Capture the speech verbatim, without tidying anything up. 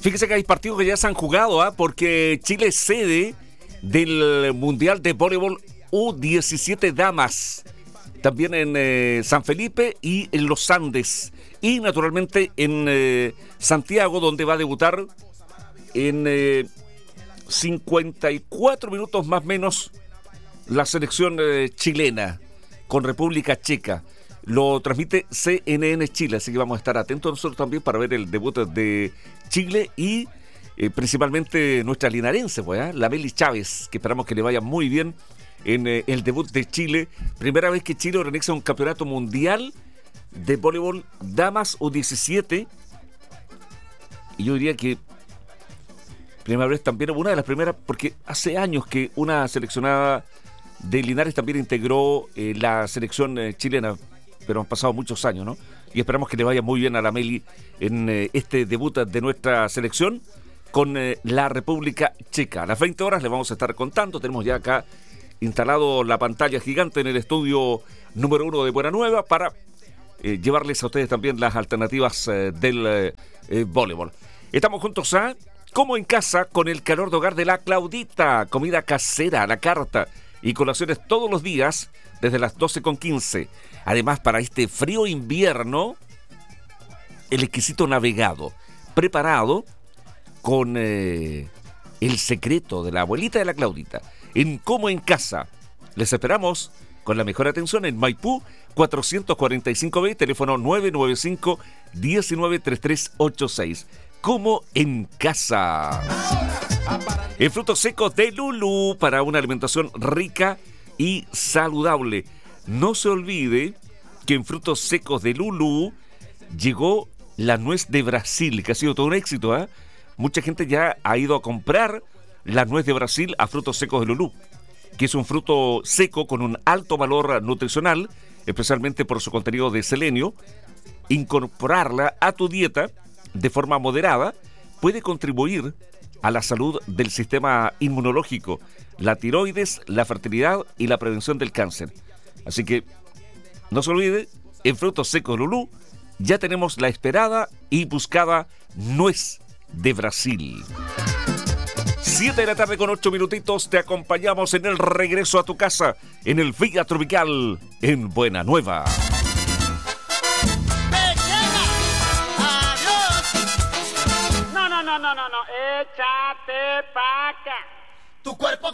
Fíjese que hay partidos que ya se han jugado, ¿ah? Porque Chile es sede del Mundial de Voleibol U diecisiete Damas. También en eh, San Felipe y en los Andes. Y naturalmente en eh, Santiago, donde va a debutar en eh, cincuenta y cuatro minutos más o menos la selección eh, chilena con República Checa. Lo transmite C N N Chile, así que vamos a estar atentos nosotros también para ver el debut de Chile y eh, principalmente nuestra linarense, pues, ¿eh? la Meli Chávez, que esperamos que le vaya muy bien en eh, el debut de Chile. Primera vez que Chile organiza un campeonato mundial de voleibol damas U diecisiete. Y yo diría que primera vez también, una de las primeras, porque hace años que una seleccionada de Linares también integró eh, la selección eh, chilena, pero han pasado muchos años, ¿no? Y esperamos que le vaya muy bien a la Meli en eh, este debut de nuestra selección con eh, la República Checa. A las veinte horas le vamos a estar contando. Tenemos ya acá instalado la pantalla gigante en el estudio número uno de Buena Nueva para eh, llevarles a ustedes también las alternativas eh, del eh, eh, voleibol. Estamos juntos a Como en Casa con el calor de hogar de la Claudita. Comida casera a la carta y colaciones todos los días desde las doce con quince. Además, para este frío invierno, el exquisito navegado, preparado con eh, el secreto de la abuelita de la Claudita. En Como en Casa. Les esperamos con la mejor atención en Maipú, cuatrocientos cuarenta y cinco B, teléfono nueve nueve cinco, uno nueve tres tres ocho seis. Como en Casa. El fruto seco de Lulú para una alimentación rica y saludable. No se olvide que en frutos secos de Lulú llegó la nuez de Brasil, que ha sido todo un éxito, ¿eh? Mucha gente ya ha ido a comprar la nuez de Brasil a frutos secos de Lulú, que es un fruto seco con un alto valor nutricional, especialmente por su contenido de selenio. Incorporarla a tu dieta de forma moderada puede contribuir a la salud del sistema inmunológico, la tiroides, la fertilidad y la prevención del cáncer. Así que no se olvide, en frutos secos Lulú ya tenemos la esperada y buscada nuez de Brasil. Siete de la tarde con ocho minutitos, te acompañamos en el regreso a tu casa en el Villa Tropical en Buena Nueva. No, no, no, no, no, échate pa' acá. Tu cuerpo